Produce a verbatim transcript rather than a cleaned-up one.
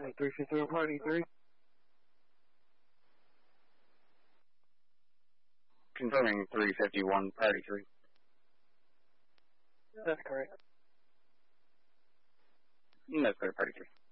three fifty-one party three. Confirming three fifty-one party three. That's correct. That's clear, party three.